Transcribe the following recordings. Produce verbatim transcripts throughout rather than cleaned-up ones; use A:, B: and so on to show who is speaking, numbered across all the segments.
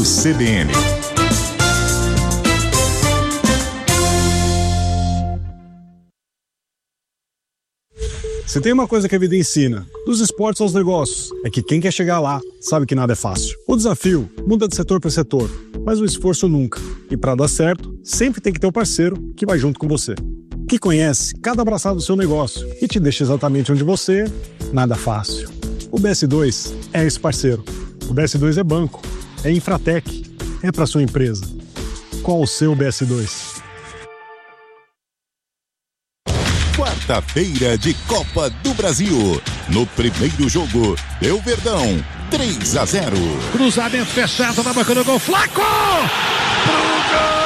A: C B N.
B: Se tem uma coisa que a vida ensina, dos esportes aos negócios, é que quem quer chegar lá sabe que nada é fácil. O desafio muda de setor para setor, mas o esforço nunca. E para dar certo, sempre tem que ter um parceiro que vai junto com você, que conhece cada abraçado do seu negócio e te deixa exatamente onde você, nada fácil. O B S dois é esse parceiro. O B S dois é banco, é Infratec, é para sua empresa. Qual o seu B S dois?
A: Quarta-feira de Copa do Brasil. No primeiro jogo, deu Verdão, três a zero.
C: Cruzamento fechado na boca do gol. Flaco! Pro gol!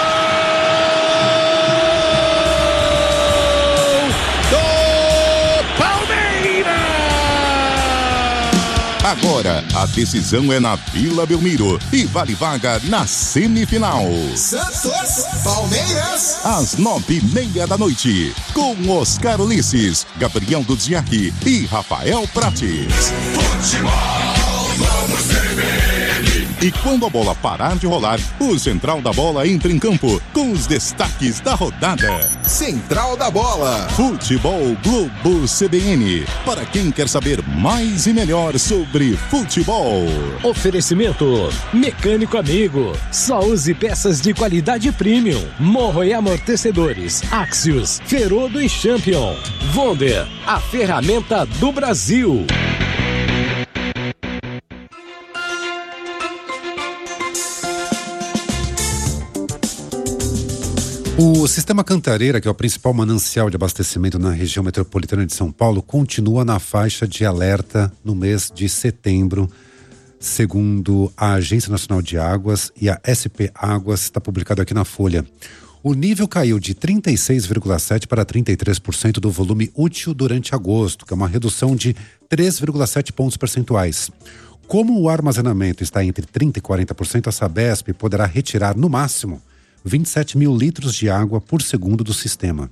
C: Do Palmeiras!
A: Agora, a decisão é na Vila Belmiro e vale vaga na semifinal.
D: Santos, Palmeiras.
A: Às nove e meia da noite, com Oscar Ulisses, Gabriel Duziak e Rafael Prates.
D: Futebol, vamos C B N.
A: E quando a bola parar de rolar, o Central da Bola entra em campo com os destaques da rodada.
D: Central da Bola.
A: Futebol Globo C B N. Para quem quer saber mais e melhor sobre futebol.
E: Oferecimento Mecânico Amigo. Só use peças de qualidade premium. Morro e amortecedores. Axios, Ferodo e Champion. Wonder, a ferramenta do Brasil.
F: O Sistema Cantareira, que é o principal manancial de abastecimento na região metropolitana de São Paulo, continua na faixa de alerta no mês de setembro, segundo a Agência Nacional de Águas e a S P Águas, está publicado aqui na Folha. O nível caiu de trinta e seis vírgula sete por cento para trinta e três por cento do volume útil durante agosto, que é uma redução de três vírgula sete pontos percentuais. Como o armazenamento está entre trinta por cento e quarenta por cento, a Sabesp poderá retirar, no máximo, vinte e sete mil litros de água por segundo do sistema.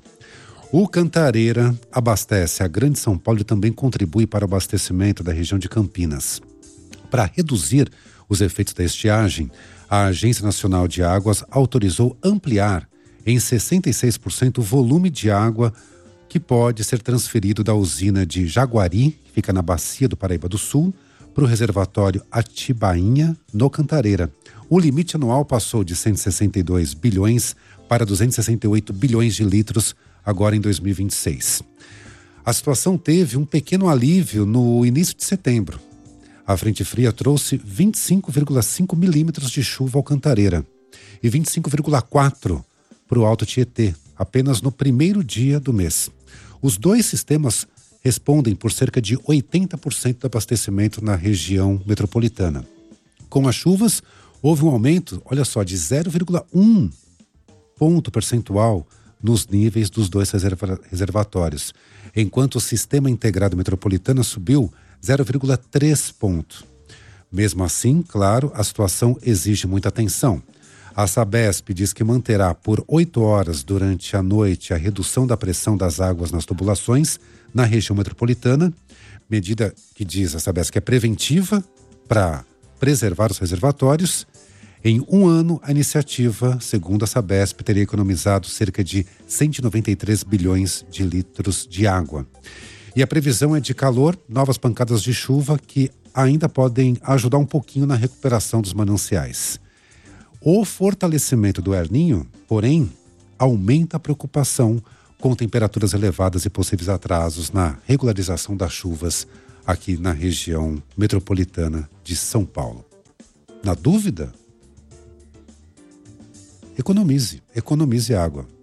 F: O Cantareira abastece a Grande São Paulo e também contribui para o abastecimento da região de Campinas. Para reduzir os efeitos da estiagem, a Agência Nacional de Águas autorizou ampliar em sessenta e seis por cento o volume de água que pode ser transferido da usina de Jaguari, que fica na bacia do Paraíba do Sul, para o reservatório Atibainha, no Cantareira. O limite anual passou de cento e sessenta e dois bilhões para duzentos e sessenta e oito bilhões de litros agora em dois mil e vinte e seis. A situação teve um pequeno alívio no início de setembro. A frente fria trouxe vinte e cinco vírgula cinco milímetros de chuva ao Cantareira e vinte e cinco vírgula quatro para o Alto Tietê, apenas no primeiro dia do mês. Os dois sistemas respondem por cerca de oitenta por cento do abastecimento na região metropolitana. Com as chuvas, houve um aumento, olha só, de zero vírgula um ponto percentual nos níveis dos dois reserva- reservatórios, enquanto o Sistema Integrado Metropolitano subiu zero vírgula três ponto. Mesmo assim, claro, a situação exige muita atenção. A Sabesp diz que manterá por oito horas durante a noite a redução da pressão das águas nas tubulações na região metropolitana, medida que diz a Sabesp que é preventiva para preservar os reservatórios. Em um ano, a iniciativa, segundo a Sabesp, teria economizado cerca de cento e noventa e três bilhões de litros de água. E a previsão é de calor, novas pancadas de chuva que ainda podem ajudar um pouquinho na recuperação dos mananciais. O fortalecimento do El Niño, porém, aumenta a preocupação com temperaturas elevadas e possíveis atrasos na regularização das chuvas aqui na região metropolitana de São Paulo. Na dúvida? Economize, economize água.